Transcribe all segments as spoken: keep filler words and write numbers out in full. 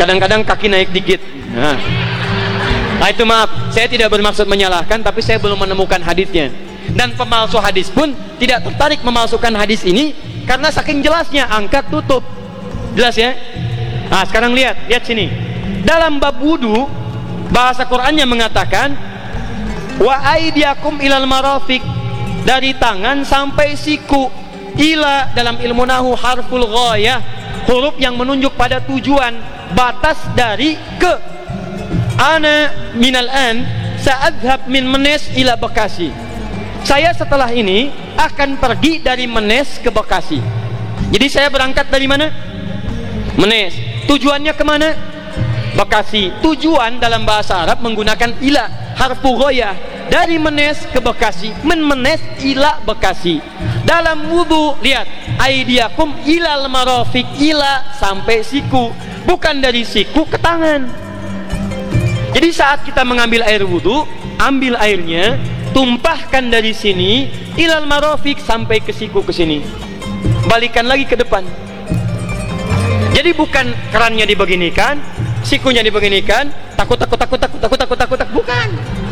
Kadang-kadang kaki naik dikit. Nah. Nah itu maaf, saya tidak bermaksud menyalahkan, tapi saya belum menemukan hadisnya. Dan pemalsu hadis pun tidak tertarik memalsukan hadis ini karena saking jelasnya, angkat tutup. Jelas ya? Nah sekarang lihat, lihat sini. Dalam bab wudu, bahasa Qur'annya mengatakan wa aidiakum ilal marafiq, dari tangan sampai siku. Ila dalam ilmu nahu harful ghayah, huruf yang menunjuk pada tujuan, batas dari ke. Ana minal an sa'adhab min Menes ila Bekasi. Saya setelah ini akan pergi dari Menes ke Bekasi. Jadi saya berangkat dari mana? Menes. Tujuannya kemana? Bekasi. Tujuan dalam bahasa Arab menggunakan ila, harfu ghayah. Dari Menes ke Bekasi, men Menes ila Bekasi. Dalam wudu, lihat, aidiakum ilal marafiq, ila sampai siku, bukan dari siku ke tangan. Jadi saat kita mengambil air wudu, ambil airnya, tumpahkan dari sini ilal marafiq sampai ke siku ke sini. Balikan lagi ke depan. Jadi bukan kerannya dibeginikan, sikunya dibeginikan, takut takut takut takut takut takut takut takut bukan.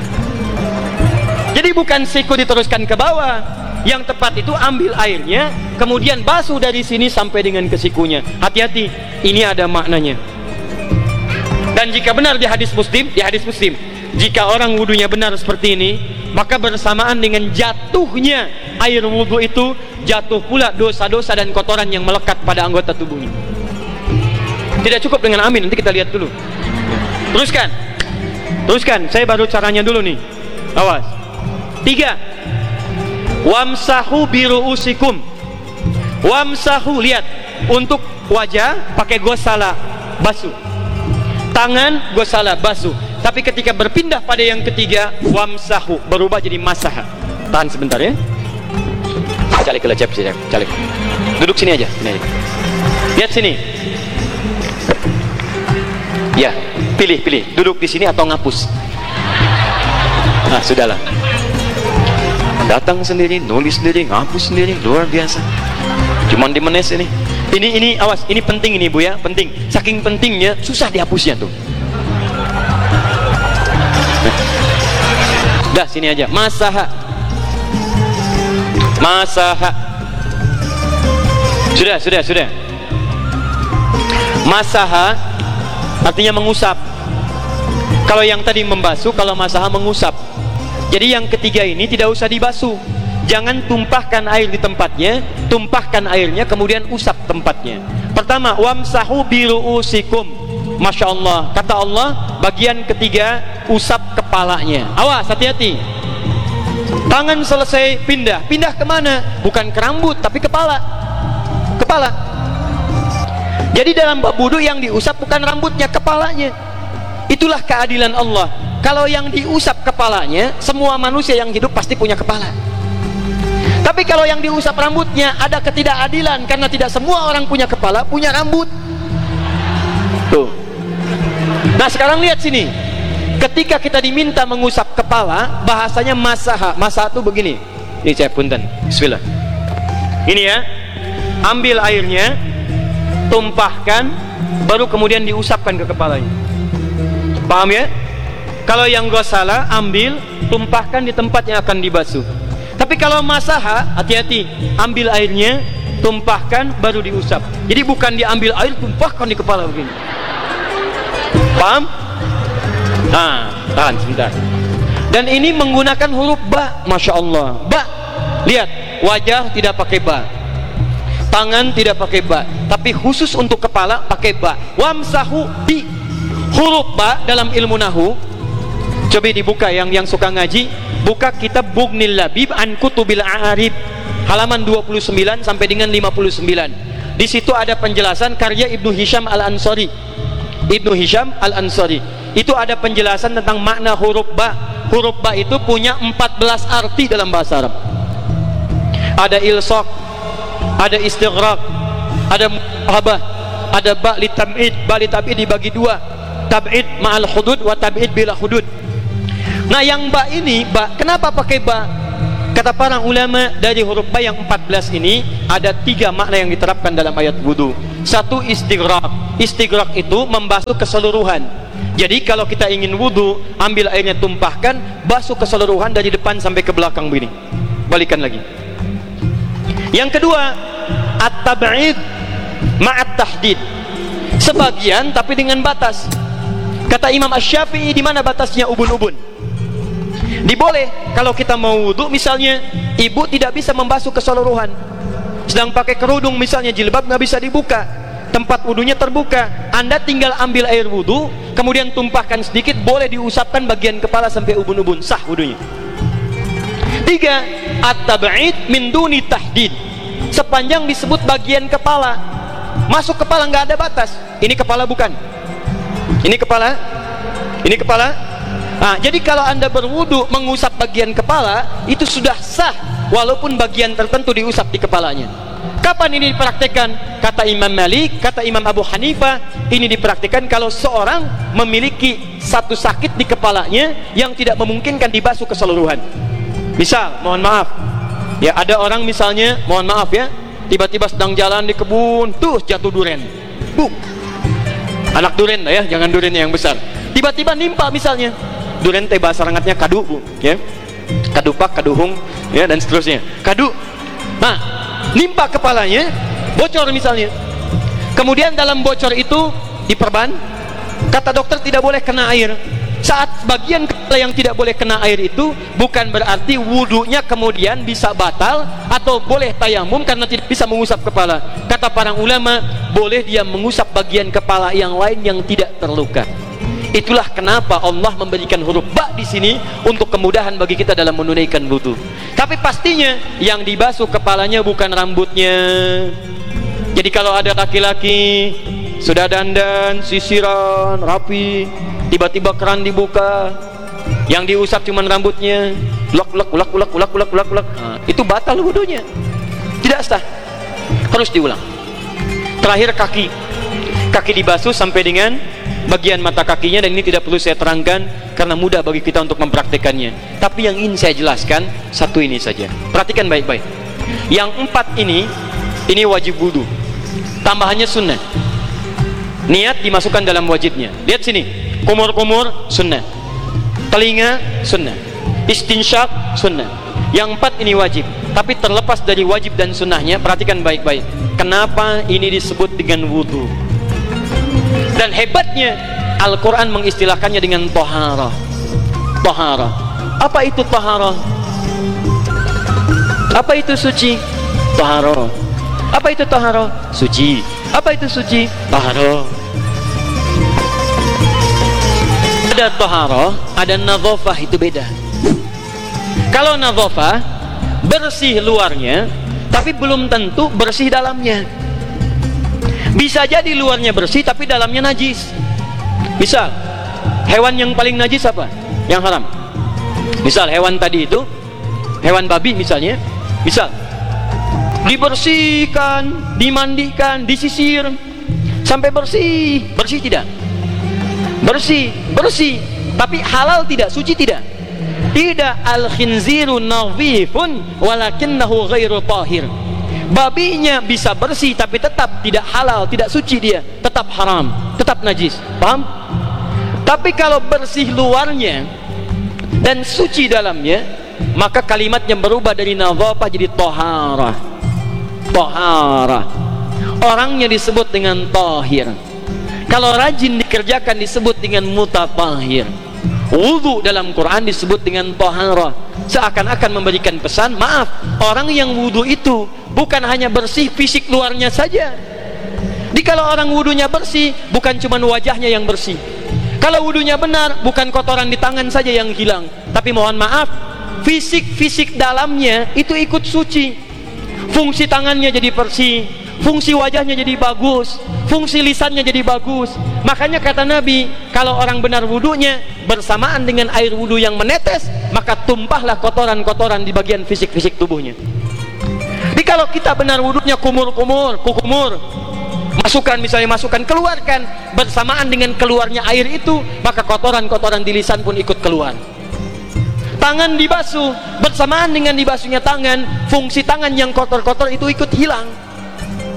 Jadi bukan siku diteruskan ke bawah. Yang tepat itu ambil airnya, kemudian basuh dari sini sampai dengan ke sikunya. Hati-hati, ini ada maknanya. Dan jika benar di hadis Muslim, di hadis Muslim, jika orang wudunya benar seperti ini, maka bersamaan dengan jatuhnya air wudu itu, jatuh pula dosa-dosa dan kotoran yang melekat pada anggota tubuhnya. Tidak cukup dengan amin, nanti kita lihat dulu. Teruskan, teruskan. Saya baru caranya dulu nih. Awas. Tiga, wamsahu biru'usikum. Wamsahu, lihat, untuk wajah pakai gosala, basuh. Tangan gosala, basuh. Tapi ketika berpindah pada yang ketiga, wamsahu, berubah jadi masaha. Tahan sebentar ya. Calik ke lecep sini, calik. Duduk sini aja, sini aja. Lihat sini. Ya, pilih, pilih. Duduk di sini atau ngapus. Nah, sudahlah. Datang sendiri, nulis sendiri, ngapus sendiri, luar biasa. Cuman di Menes ini. Ini, ini, awas, ini penting ini Bu ya, penting. Saking pentingnya, susah dihapusnya tuh. Dah, sini aja. Masaha. Masaha. Sudah, sudah, sudah. Masaha artinya mengusap. Kalau yang tadi membasuh, kalau masaha mengusap. Jadi yang ketiga ini tidak usah dibasuh. Jangan tumpahkan air di tempatnya, tumpahkan airnya kemudian usap tempatnya. Pertama, wamsahu biru'usikum. Masya Allah, kata Allah, bagian ketiga usap kepalanya. Awas, hati-hati. Tangan selesai pindah, pindah kemana? Bukan ke rambut, tapi kepala. Kepala. Jadi dalam bab wudu yang diusap bukan rambutnya, kepalanya. Itulah keadilan Allah. Kalau yang diusap kepalanya, semua manusia yang hidup pasti punya kepala. Tapi kalau yang diusap rambutnya, ada ketidakadilan karena tidak semua orang punya kepala, punya rambut. Tuh. Nah sekarang lihat sini. Ketika kita diminta mengusap kepala, bahasanya masaha. Masaha itu begini. Ini saya punten. Bismillah. Ini ya. Ambil airnya, tumpahkan, baru kemudian diusapkan ke kepalanya. Paham ya? Kalau yang gosala, ambil, tumpahkan di tempat yang akan dibasuh. Tapi kalau masaha, hati-hati. Ambil airnya, tumpahkan, baru diusap. Jadi bukan diambil air, tumpahkan di kepala begini. Paham? Nah, tahan sebentar. Dan ini menggunakan huruf ba. Masya Allah. Ba. Lihat, wajah tidak pakai ba, tangan tidak pakai ba, tapi khusus untuk kepala pakai ba. Wamsahu bi. Huruf ba dalam ilmu nahu, coba dibuka yang yang suka ngaji, buka kitab Bughnil Labib an Kutubil A'arib halaman dua puluh sembilan sampai dengan lima puluh sembilan. Di situ ada penjelasan karya Ibnu Hisham Al-Ansari. Ibnu Hisham Al-Ansari itu ada penjelasan tentang makna huruf ba. Huruf ba itu punya empat belas arti dalam bahasa Arab. Ada ilsaq, ada istighraq, ada muhabah, ada ba li tab'id. Ba li tab'id dibagi dua, tab'id ma'al hudud wa tab'id bila hudud. Nah yang ba ini, ba, kenapa pakai ba? Kata para ulama, dari huruf ba yang empat belas ini ada tiga makna yang diterapkan dalam ayat wudu. satu istighraq. Istighraq itu membasuh keseluruhan. Jadi kalau kita ingin wudu, ambil airnya, tumpahkan, basuh keseluruhan dari depan sampai ke belakang begini, balikan lagi. Yang kedua, at-tab'id ma'at tahdid, sebagian tapi dengan batas. Kata Imam Asy-Syafi'i, di mana batasnya ubun-ubun? Diboleh kalau kita mau wudu, misalnya ibu tidak bisa membasuh keseluruhan, sedang pakai kerudung misalnya, jilbab nggak bisa dibuka, tempat wudunya terbuka, Anda tinggal ambil air wudu, kemudian tumpahkan sedikit, boleh diusapkan bagian kepala sampai ubun-ubun, sah wudunya. Tiga, at-tab'id min duni tahdid, sepanjang disebut bagian kepala, masuk kepala nggak ada batas. Ini kepala bukan? Ini kepala? Ini kepala? Nah, jadi kalau Anda berwudu mengusap bagian kepala, itu sudah sah walaupun bagian tertentu diusap di kepalanya. Kapan ini dipraktekkan? Kata Imam Malik, kata Imam Abu Hanifah, ini dipraktekkan kalau seorang memiliki satu sakit di kepalanya yang tidak memungkinkan dibasuh keseluruhan. Misal, mohon maaf ya, ada orang misalnya, mohon maaf ya, tiba-tiba sedang jalan di kebun, tuh jatuh duren, buk, anak duren lah ya, jangan durennya yang besar, tiba-tiba nimpa misalnya duren, teh bahasa rangatnya kadu, bu, ya, kadupak, kaduhung, ya, dan seterusnya, kadu. Nah, nimpa kepalanya, bocor misalnya, kemudian dalam bocor itu diperban, kata dokter tidak boleh kena air. Saat bagian kepala yang tidak boleh kena air itu, bukan berarti wudunya kemudian bisa batal atau boleh tayamum karena tidak bisa mengusap kepala. Kata para ulama, boleh dia mengusap bagian kepala yang lain yang tidak terluka. Itulah kenapa Allah memberikan huruf ba di sini untuk kemudahan bagi kita dalam menunaikan wudu. Tapi pastinya yang dibasuh kepalanya bukan rambutnya. Jadi kalau ada laki-laki sudah dandan, sisiran, rapi, tiba-tiba keran dibuka, yang diusap cuma rambutnya, ulak ulak ulak ulak ulak ulak ulak ulak, nah, itu batal wudunya, tidak sah, harus diulang. Terakhir kaki, kaki dibasuh sampai dengan bagian mata kakinya, dan ini tidak perlu saya terangkan karena mudah bagi kita untuk mempraktekannya. Tapi yang ingin saya jelaskan satu ini saja, perhatikan baik-baik. Yang empat ini, ini wajib wudu, tambahannya sunnah. Niat dimasukkan dalam wajibnya. Lihat sini, kumur-kumur sunnah, telinga sunnah, istinsyak sunnah. Yang empat ini wajib. Tapi terlepas dari wajib dan sunnahnya, perhatikan baik-baik, kenapa ini disebut dengan wudu. Dan hebatnya Al-Quran mengistilahkannya dengan toharah. Toharah, apa itu toharah? Apa itu suci? Toharah. Apa itu toharah? Suci. Apa itu suci? Toharah. Ada toharah, ada nadhafah, itu beda. Kalau nadhafah, bersih luarnya, tapi belum tentu bersih dalamnya. Bisa jadi luarnya bersih, tapi dalamnya najis. Misal, hewan yang paling najis apa? Yang haram. Misal, hewan tadi itu, hewan babi misalnya, misal, dibersihkan, dimandikan, disisir, sampai bersih. Bersih tidak? Bersih, bersih, tapi halal tidak, suci tidak? Tidak. Al-khinziru nadhifun walakinnahu ghairu tahir. Babinya bisa bersih tapi tetap tidak halal, tidak suci, dia tetap haram, tetap najis. Paham? Tapi kalau bersih luarnya dan suci dalamnya, maka kalimatnya berubah dari nadhafah jadi toharah. Toharah, orangnya disebut dengan tahir. Kalau rajin dikerjakan disebut dengan mutatahhir. Wudu dalam Quran disebut dengan taharah, seakan-akan memberikan pesan, maaf, orang yang wudu itu bukan hanya bersih fisik luarnya saja. Jadi kalau orang wudunya bersih, bukan cuma wajahnya yang bersih. Kalau wudunya benar, bukan kotoran di tangan saja yang hilang, tapi mohon maaf, fisik-fisik dalamnya itu ikut suci. Fungsi tangannya jadi bersih, fungsi wajahnya jadi bagus, fungsi lisannya jadi bagus. Makanya kata Nabi, kalau orang benar wudunya bersamaan dengan air wudu yang menetes, maka tumpahlah kotoran-kotoran di bagian fisik-fisik tubuhnya. Jadi kalau kita benar wudunya kumur-kumur, kukumur, masukkan misalnya, masukkan, keluarkan, bersamaan dengan keluarnya air itu, maka kotoran-kotoran di lisan pun ikut keluar. Tangan dibasuh, bersamaan dengan dibasuhnya tangan, fungsi tangan yang kotor-kotor itu ikut hilang.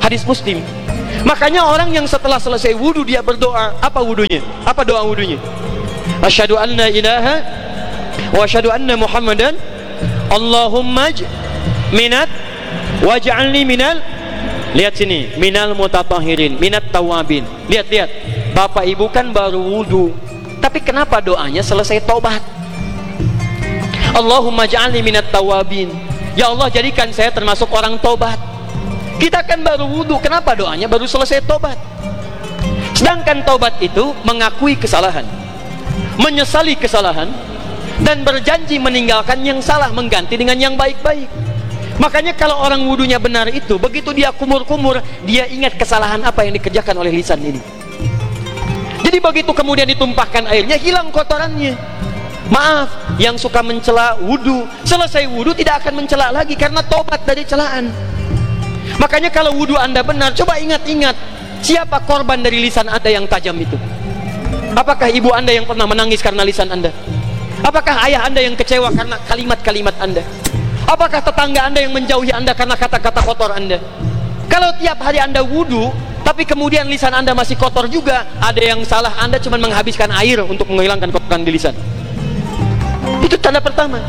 Hadis Muslim. Makanya orang yang setelah selesai wudu dia berdoa, apa wudunya? Apa doa wudunya? Asyhadu anna ilaha wa asyhadu anna Muhammadan Allahumma minat waj'alni minal, lihat sini, minal mutatahhirin, minat tawabin. Lihat, lihat. Bapak Ibu kan baru wudu, tapi kenapa doanya selesai tobat? Allahumma ja'alni minat tawabin. Ya Allah, jadikan saya termasuk orang tobat. Kita kan baru wudu, kenapa doanya baru selesai tobat? Sedangkan tobat itu mengakui kesalahan, menyesali kesalahan, dan berjanji meninggalkan yang salah, mengganti dengan yang baik-baik. Makanya kalau orang wudunya benar itu, begitu dia kumur-kumur, dia ingat kesalahan apa yang dikerjakan oleh lisan ini. Jadi begitu kemudian ditumpahkan airnya, hilang kotorannya. Maaf, yang suka mencela wudu, selesai wudu tidak akan mencela lagi karena tobat dari celaan. Makanya kalau wudu Anda benar, coba ingat-ingat, siapa korban dari lisan Anda yang tajam itu? Apakah ibu Anda yang pernah menangis karena lisan Anda? Apakah ayah Anda yang kecewa karena kalimat-kalimat Anda? Apakah tetangga Anda yang menjauhi Anda karena kata-kata kotor Anda? Kalau tiap hari Anda wudu, tapi kemudian lisan Anda masih kotor juga, ada yang salah, Anda cuma menghabiskan air untuk menghilangkan kotoran di lisan. Itu tanda pertama.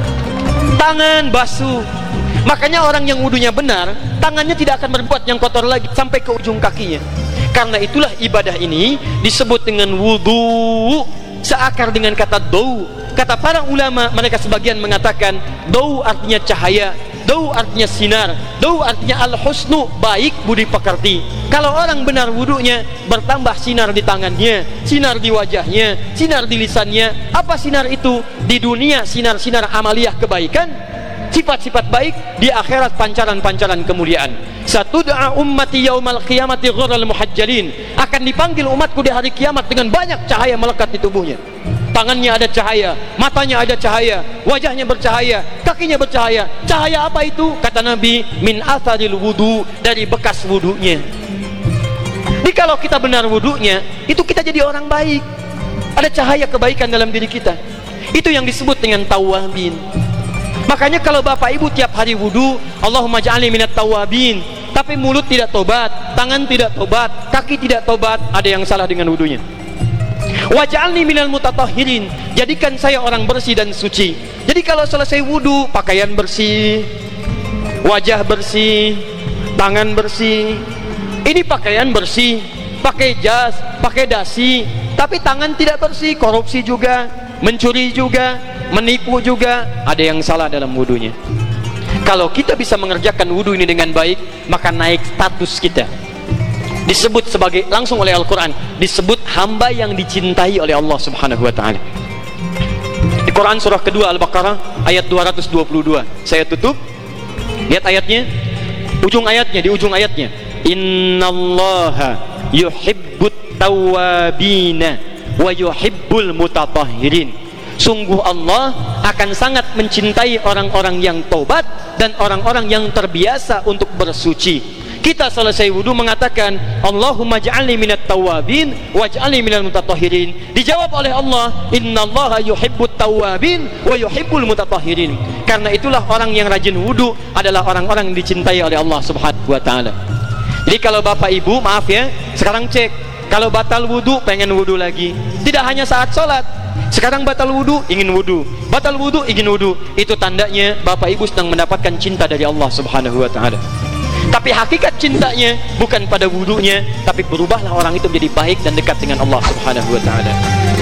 Tangan basuh. Makanya orang yang wudunya benar, tangannya tidak akan berbuat yang kotor lagi sampai ke ujung kakinya. Karena itulah ibadah ini disebut dengan wudu, seakar dengan kata dau. Kata para ulama, mereka sebagian mengatakan dau artinya cahaya, dau artinya sinar, dau artinya al-husnu, baik budi pekerti. Kalau orang benar wudunya, bertambah sinar di tangannya, sinar di wajahnya, sinar di lisannya. Apa sinar itu? Di dunia sinar-sinar amaliyah kebaikan, sifat-sifat baik, di akhirat pancaran-pancaran kemuliaan. Satud'a ummati yaumal qiyamati ghurral muhajjalin, akan dipanggil umatku di hari kiamat dengan banyak cahaya melekat di tubuhnya. Tangannya ada cahaya, matanya ada cahaya, wajahnya bercahaya, kakinya bercahaya. Cahaya apa itu? Kata Nabi, min atharil wudu, dari bekas wudunya. Jadi kalau kita benar wudunya, itu kita jadi orang baik. Ada cahaya kebaikan dalam diri kita. Itu yang disebut dengan tawabin. Makanya kalau bapak ibu tiap hari wudu, Allahumma ja'alni minat tawabin, tapi mulut tidak tobat, tangan tidak tobat, kaki tidak tobat, ada yang salah dengan wudunya. Waj'alni minal mutatahhirin, jadikan saya orang bersih dan suci. Jadi kalau selesai wudu, pakaian bersih, wajah bersih, tangan bersih. Ini pakaian bersih, pakai jas, pakai dasi, tapi tangan tidak bersih, korupsi juga, mencuri juga, menipu juga, ada yang salah dalam wudunya. Kalau kita bisa mengerjakan wudu ini dengan baik, maka naik status kita, disebut sebagai, langsung oleh Al-Quran, disebut hamba yang dicintai oleh Allah subhanahu wa ta'ala. Di Quran surah kedua Al-Baqarah ayat dua ratus dua puluh dua, saya tutup, lihat ayatnya, ujung ayatnya, di ujung ayatnya, innallaha yuhibbut tawabina wa yuhibbul mutatahhirin. Sungguh Allah akan sangat mencintai orang-orang yang tobat dan orang-orang yang terbiasa untuk bersuci. Kita selesai wudu mengatakan Allahumma ja'alni minat tawabin waj'alni minal mutatahhirin. Dijawab oleh Allah, innallaha yuhibbut tawabin wa yuhibbul mutatahhirin. Karena itulah orang yang rajin wudu adalah orang-orang yang dicintai oleh Allah subhanahu wa ta'ala. Jadi kalau bapak ibu, maaf ya, sekarang cek, kalau batal wudu pengen wudu lagi, tidak hanya saat sholat. Sekarang batal wudu, ingin wudu, batal wudu, ingin wudu. Itu tandanya bapak ibu sedang mendapatkan cinta dari Allah subhanahu wa ta'ala. Tapi hakikat cintanya bukan pada wudunya, tapi berubahlah orang itu menjadi baik dan dekat dengan Allah subhanahu wa ta'ala.